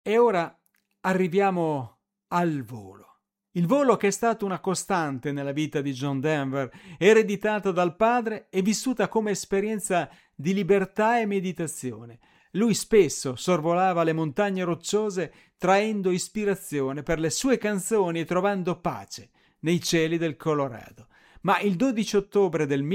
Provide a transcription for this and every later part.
E ora arriviamo al volo. Il volo che è stato una costante nella vita di John Denver, ereditata dal padre e vissuta come esperienza di libertà e meditazione. Lui spesso sorvolava le montagne rocciose traendo ispirazione per le sue canzoni e trovando pace nei cieli del Colorado. Ma il 12 ottobre del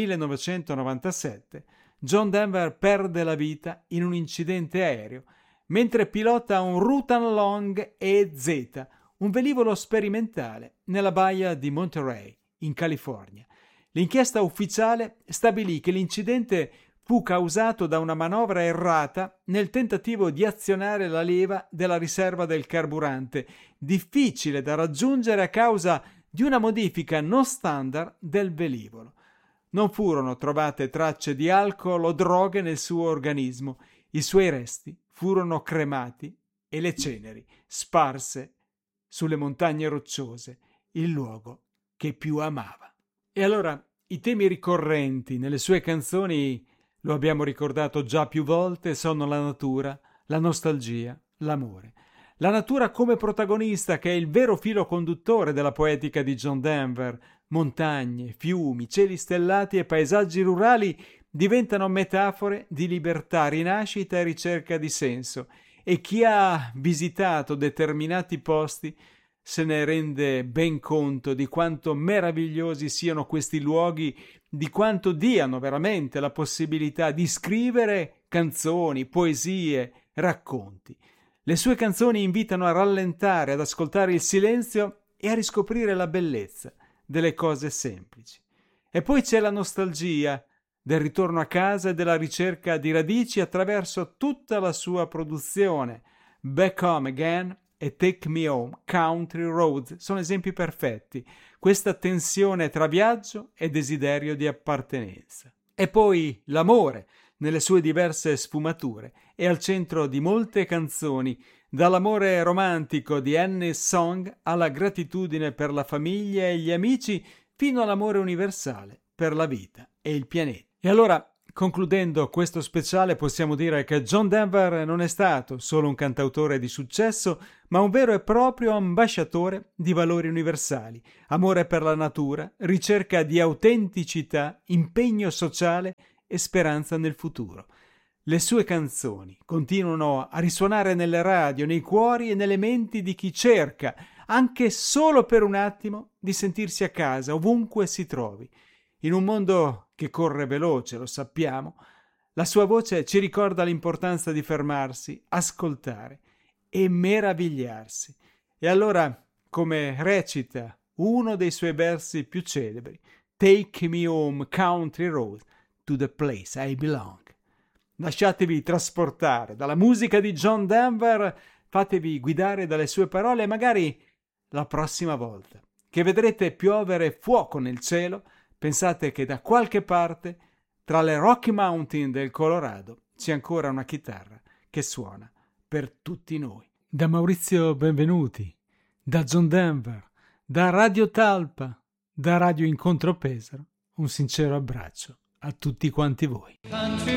1997 John Denver perde la vita in un incidente aereo mentre pilota un Rutan Long EZ, un velivolo sperimentale nella baia di Monterey, in California. L'inchiesta ufficiale stabilì che l'incidente fu causato da una manovra errata nel tentativo di azionare la leva della riserva del carburante, difficile da raggiungere a causa di una modifica non standard del velivolo. Non furono trovate tracce di alcol o droghe nel suo organismo. I suoi resti furono cremati e le ceneri sparse sulle montagne rocciose, il luogo che più amava. E allora i temi ricorrenti nelle sue canzoni, lo abbiamo ricordato già più volte, sono la natura, la nostalgia, l'amore. La natura come protagonista, che è il vero filo conduttore della poetica di John Denver. Montagne, fiumi, cieli stellati e paesaggi rurali diventano metafore di libertà, rinascita e ricerca di senso. E chi ha visitato determinati posti se ne rende ben conto di quanto meravigliosi siano questi luoghi, di quanto diano veramente la possibilità di scrivere canzoni, poesie, racconti. Le sue canzoni invitano a rallentare, ad ascoltare il silenzio e a riscoprire la bellezza delle cose semplici. E poi c'è la nostalgia del ritorno a casa e della ricerca di radici attraverso tutta la sua produzione. Back Home Again e Take Me Home, Country Roads sono esempi perfetti. Questa tensione tra viaggio e desiderio di appartenenza. E poi l'amore, nelle sue diverse sfumature, è al centro di molte canzoni, dall'amore romantico di Annie's Song alla gratitudine per la famiglia e gli amici, fino all'amore universale per la vita e il pianeta. E allora, concludendo questo speciale, possiamo dire che John Denver non è stato solo un cantautore di successo, ma un vero e proprio ambasciatore di valori universali, amore per la natura, ricerca di autenticità, impegno sociale e speranza nel futuro. Le sue canzoni continuano a risuonare nelle radio, nei cuori e nelle menti di chi cerca, anche solo per un attimo, di sentirsi a casa, ovunque si trovi. In un mondo che corre veloce, lo sappiamo, la sua voce ci ricorda l'importanza di fermarsi, ascoltare e meravigliarsi. E allora, come recita uno dei suoi versi più celebri, Take me home, country road, to the place I belong. Lasciatevi trasportare dalla musica di John Denver, fatevi guidare dalle sue parole e magari la prossima volta che vedrete piovere fuoco nel cielo, pensate che da qualche parte, tra le Rocky Mountain del Colorado, c'è ancora una chitarra che suona per tutti noi. Da Maurizio Benvenuti, da John Denver, da Radio Talpa, da Radio Incontro Pesaro, un sincero abbraccio a tutti quanti voi.